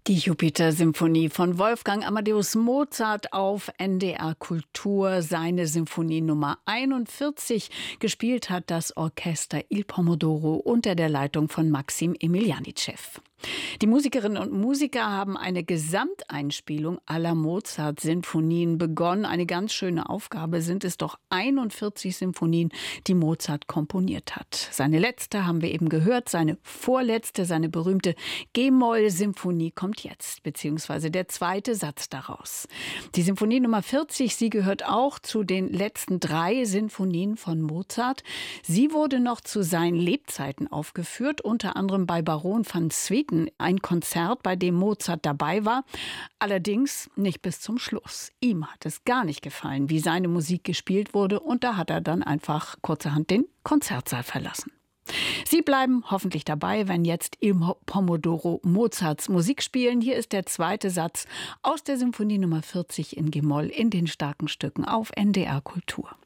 Die Jupiter-Symphonie von Wolfgang Amadeus Mozart auf NDR Kultur, seine Symphonie Nummer 41. Gespielt hat das Orchester Il Pomodoro unter der Leitung von Maxim Emiljanitschew. Die Musikerinnen und Musiker haben eine Gesamteinspielung aller Mozart-Sinfonien begonnen. Eine ganz schöne Aufgabe, sind es doch 41 Sinfonien, die Mozart komponiert hat. Seine letzte haben wir eben gehört, seine vorletzte, seine berühmte G-Moll-Symphonie kommt jetzt, beziehungsweise der zweite Satz daraus. Die Symphonie Nummer 40, sie gehört auch zu den letzten 3 Sinfonien von Mozart. Sie wurde noch zu seinen Lebzeiten aufgeführt, unter anderem bei Baron van Swieten, ein Konzert, bei dem Mozart dabei war. Allerdings nicht bis zum Schluss. Ihm hat es gar nicht gefallen, wie seine Musik gespielt wurde, und da hat er dann einfach kurzerhand den Konzertsaal verlassen. Sie bleiben hoffentlich dabei, wenn jetzt Il Pomodoro Mozarts Musik spielen. Hier ist der zweite Satz aus der Symphonie Nummer 40 in G-Moll in den starken Stücken auf NDR Kultur.